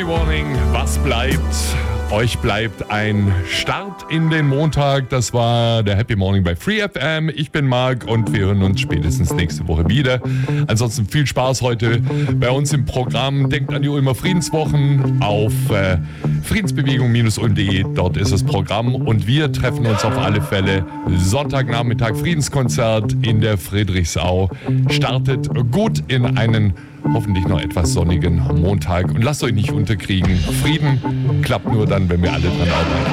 Happy Morning, was bleibt? Euch bleibt ein Start in den Montag. Das war der Happy Morning bei Free FM. Ich bin Marc und wir hören uns spätestens nächste Woche wieder. Ansonsten viel Spaß heute bei uns im Programm. Denkt an die Ulmer Friedenswochen auf friedensbewegung-ulm.de. Dort ist das Programm und wir treffen uns auf alle Fälle Sonntagnachmittag. Friedenskonzert in der Friedrichsau. Startet gut in einen hoffentlich noch etwas sonnigen Montag und lasst euch nicht unterkriegen. Frieden klappt nur dann, wenn wir alle dran arbeiten.